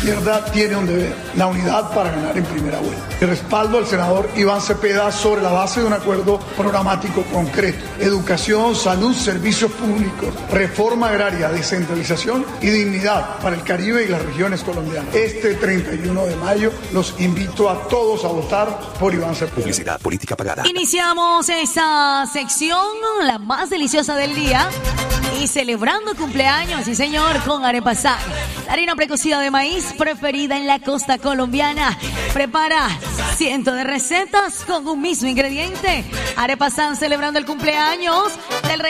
izquierda tiene un deber, la unidad para ganar en primera vuelta. El respaldo al senador Iván Cepeda sobre la base de un acuerdo programático concreto. Educación, salud, servicios públicos, reforma agraria, descentralización y dignidad para el Caribe y las regiones colombianas. Este 31 de mayo los invito a todos a votar por Iván Cepeda. Publicidad política pagada. Iniciamos esta sección, la más deliciosa del día. Y celebrando cumpleaños, sí señor, con Arepasan. La harina precocida de maíz preferida en la costa colombiana. Prepara cientos de recetas con un mismo ingrediente. Arepasan celebrando el cumpleaños del rey.